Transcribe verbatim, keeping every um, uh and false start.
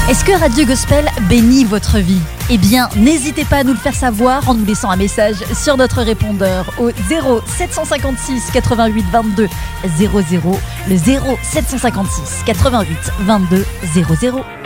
Est-ce que Radio Gospel bénit votre vie ? Eh bien, n'hésitez pas à nous le faire savoir en nous laissant un message sur notre répondeur au zéro sept cent cinquante-six quatre-vingt-huit vingt-deux zéro zéro, le zéro sept cent cinquante-six quatre-vingt-huit vingt-deux zéro zéro.